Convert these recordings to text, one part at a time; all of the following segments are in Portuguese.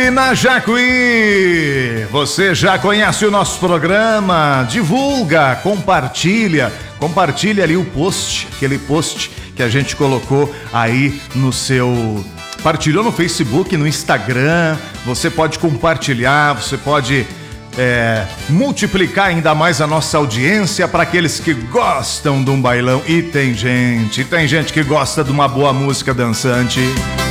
Na Jacuí, você já conhece o nosso programa? Divulga, compartilha ali o post, aquele post que a gente colocou aí no seu... Partilhou no Facebook, no Instagram, você pode compartilhar, você pode multiplicar ainda mais a nossa audiência para aqueles que gostam de um bailão. E tem gente que gosta de uma boa música dançante.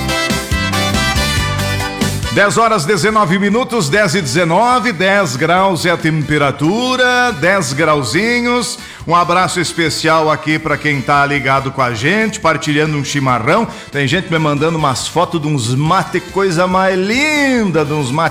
10 horas 19 minutos, 10 e 19, 10 graus é a temperatura, 10 grauzinhos. Um abraço especial aqui para quem tá ligado com a gente, partilhando um chimarrão. Tem gente me mandando umas fotos de uns mate, coisa mais linda,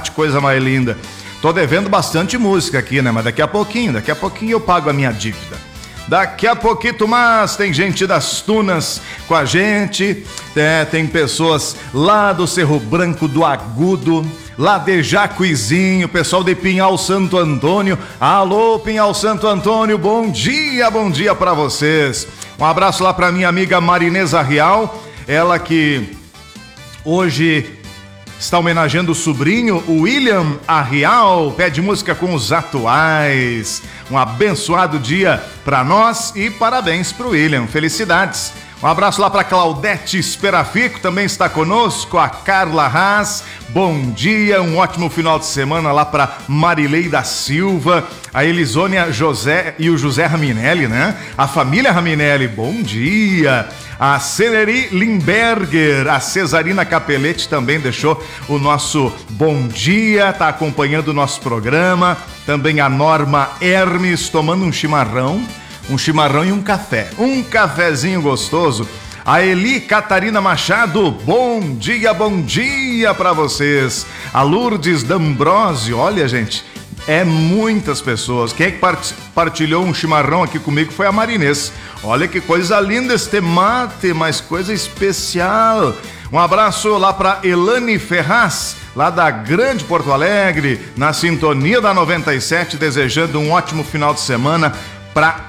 Tô devendo bastante música aqui, né? Mas daqui a pouquinho eu pago a minha dívida. Daqui a pouquinho, mas tem gente das Tunas com a gente, tem pessoas lá do Cerro Branco do Agudo, lá de Jacuizinho, pessoal de Pinhal Santo Antônio. Alô, Pinhal Santo Antônio, bom dia pra vocês. Um abraço lá pra minha amiga Marinesa Real, ela que hoje está homenageando o sobrinho, o William Arrial, pede música com os atuais. Um abençoado dia para nós e parabéns pro William, felicidades. Um abraço lá para Claudete Esperafico, também está conosco, a Carla Haas, bom dia, um ótimo final de semana lá para Marilei da Silva, a Elisônia José e o José Raminelli, né? A família Raminelli, bom dia. A Celeri Limberger, a Cesarina Capelete também deixou o nosso bom dia, tá acompanhando o nosso programa. Também a Norma Hermes tomando um chimarrão e um café. Um cafezinho gostoso. A Eli Catarina Machado, bom dia pra vocês. A Lourdes D'Ambrosio, olha gente, muitas pessoas. Quem é que partilhou um chimarrão aqui comigo foi a Marinês. Olha que coisa linda este mate, mas coisa especial. Um abraço lá para Elane Ferraz, lá da Grande Porto Alegre, na sintonia da 97, desejando um ótimo final de semana para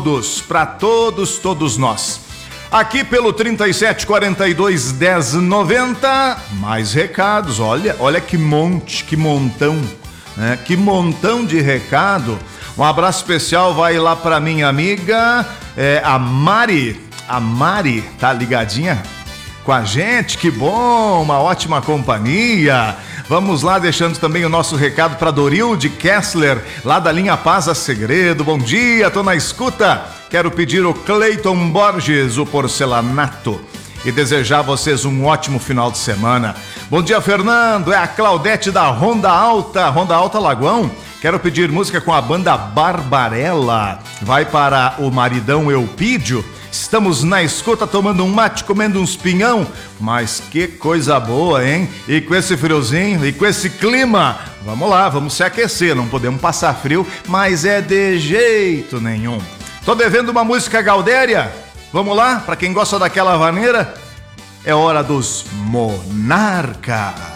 todos nós. Aqui pelo 3742-1090, mais recados, olha que montão, né? Que montão de recado. Um abraço especial vai lá para minha amiga, a Mari tá ligadinha com a gente, que bom, uma ótima companhia. Vamos lá, deixando também o nosso recado para Dorilde Kessler, lá da linha Paz a Segredo. Bom dia, tô na escuta. Quero pedir o Cleiton Borges, o porcelanato, e desejar a vocês um ótimo final de semana. Bom dia, Fernando, é a Claudete da Ronda Alta Lagoão. Quero pedir música com a banda Barbarella. Vai para o maridão Eupídio. Estamos na escuta, tomando um mate, comendo uns pinhão. Mas que coisa boa, hein? E com esse friozinho, e com esse clima, vamos lá, vamos se aquecer. Não podemos passar frio, mas é de jeito nenhum. Tô devendo uma música gaudéria. Vamos lá, pra quem gosta daquela vaneira, é hora dos Monarcas.